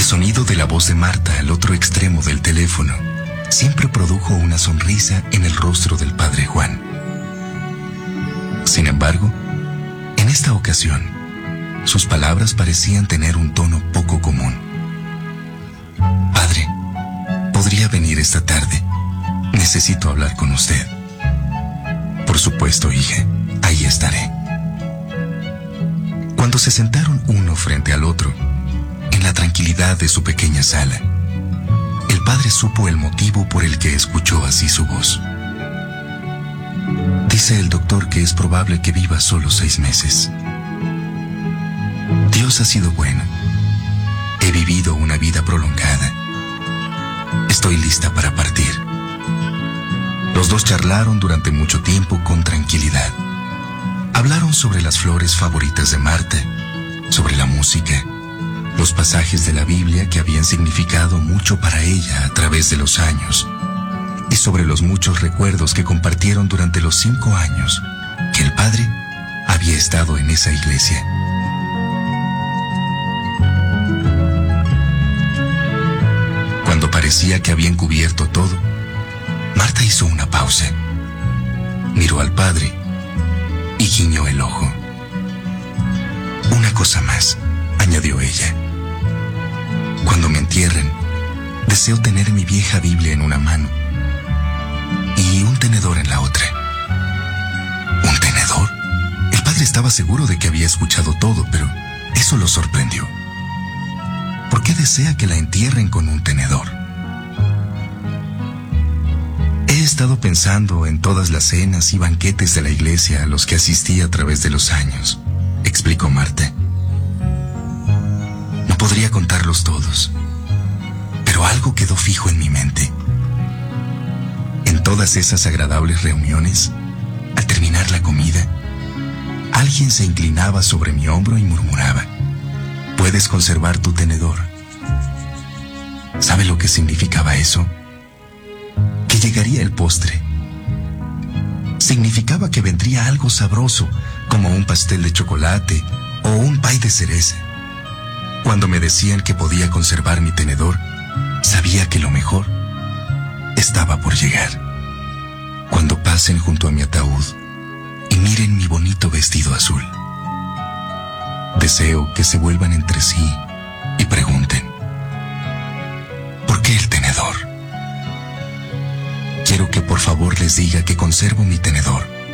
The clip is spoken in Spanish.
sonido de la voz de Marta al otro extremo del teléfono siempre produjo una sonrisa en el rostro del padre Juan. Sin embargo, en esta ocasión, sus palabras parecían tener un tono poco común. Padre, ¿podría venir esta tarde? Necesito hablar con usted. Por supuesto, hija, ahí estaré. Cuando se sentaron uno frente al otro, en la tranquilidad de su pequeña sala, el padre supo el motivo por el que escuchó así su voz. Dice el doctor que es probable que viva solo 6 meses. Dios ha sido bueno. He vivido una vida prolongada. Estoy lista para partir. Los dos charlaron durante mucho tiempo con tranquilidad. Hablaron sobre las flores favoritas de Marta, sobre la música, los pasajes de la Biblia que habían significado mucho para ella a través de los años, y sobre los muchos recuerdos que compartieron durante los 5 años que el padre había estado en esa iglesia. Cuando parecía que habían cubierto todo, Marta hizo una pausa, miró al padre y guiñó el ojo. Una cosa más, añadió ella. Cuando me entierren, deseo tener mi vieja Biblia en una mano y un tenedor en la otra. ¿Un tenedor? El padre estaba seguro de que había escuchado todo, pero eso lo sorprendió. ¿Por qué desea que la entierren con un tenedor? He estado pensando en todas las cenas y banquetes de la iglesia a los que asistí a través de los años, explicó Marta. No podría contarlos todos, pero algo quedó fijo en mi mente. En todas esas agradables reuniones, al terminar la comida, alguien se inclinaba sobre mi hombro y murmuraba: puedes conservar tu tenedor. ¿Sabe lo que significaba eso? Que llegaría el postre. Significaba que vendría algo sabroso, como un pastel de chocolate o un pay de cereza. Cuando me decían que podía conservar mi tenedor, sabía que lo mejor estaba por llegar. Cuando pasen junto a mi ataúd y miren mi bonito vestido azul, deseo que se vuelvan entre sí y pregunten: ¿por qué el tenedor? Quiero que por favor les diga que conservo mi tenedor